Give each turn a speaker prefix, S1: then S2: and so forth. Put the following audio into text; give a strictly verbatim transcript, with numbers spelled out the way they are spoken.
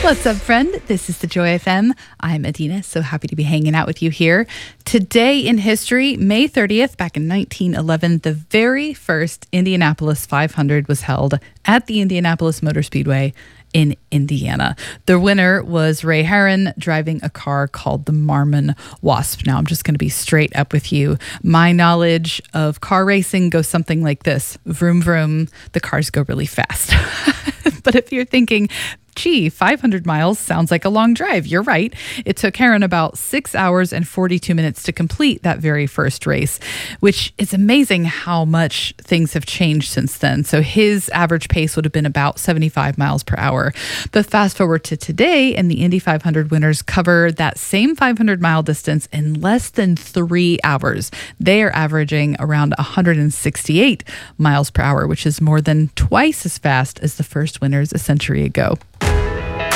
S1: What's up, friend? This is the Joy F M. I'm Adina, so happy to be hanging out with you here. Today in history, May thirtieth, back in nineteen eleven, the very first Indianapolis five hundred was held at the Indianapolis Motor Speedway in Indiana. The winner was Ray Herron driving a car called the Marmon Wasp. Now, I'm just going to be straight up with you. My knowledge of car racing goes something like this. Vroom, vroom. The cars go really fast. But if you're thinking, gee, five hundred miles sounds like a long drive, you're right. It took Herron about six hours and forty-two minutes to complete that very first race, which is amazing how much things have changed since then. So his average pace would have been about seventy-five miles per hour. But fast forward to today, and the Indy five hundred winners cover that same five hundred mile distance in less than three hours. They are averaging around one hundred sixty-eight miles per hour, which is more than twice as fast as the first winners a century ago.